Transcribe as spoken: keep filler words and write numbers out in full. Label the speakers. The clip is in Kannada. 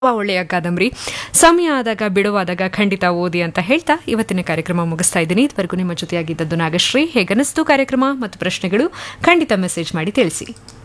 Speaker 1: ಒಳ್ಳೆಯ ಕಾದಂಬರಿ. ಸಮಯ ಆದಾಗ ಬಿಡುವಾದಾಗ ಖಂಡಿತ ಓದಿ ಅಂತ ಹೇಳ್ತಾ ಇವತ್ತಿನ ಕಾರ್ಯಕ್ರಮ ಮುಗಿಸ್ತಾ ಇದ್ದೀನಿ. ಇದುವರೆಗೂ ನಿಮ್ಮ ಜೊತೆಯಾಗಿದ್ದದ್ದು ನಾಗಶ್ರೀ. ಹೇಗನಿಸ್ತು ಕಾರ್ಯಕ್ರಮ ಮತ್ತು ಪ್ರಶ್ನೆಗಳು ಖಂಡಿತ ಮೆಸೇಜ್ ಮಾಡಿ ತಿಳಿಸಿ.